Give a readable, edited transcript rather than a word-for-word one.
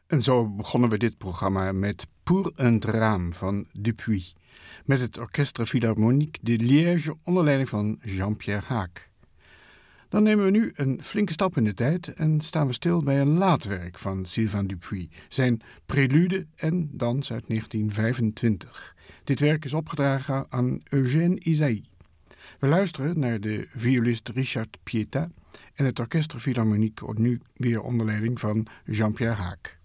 En zo begonnen we dit programma met Pour un drame van Dupuis, met het Orchestre Philharmonique de Liège onder leiding van Jean-Pierre Haak. Dan nemen we nu een flinke stap in de tijd en staan we stil bij een laat werk van Sylvain Dupuis, zijn Prélude en Dans uit 1925. Dit werk is opgedragen aan Eugène Ysaÿe. We luisteren naar de violist Richard Pietà en het Orchestre Philharmonique, nu weer onder leiding van Jean-Pierre Haak.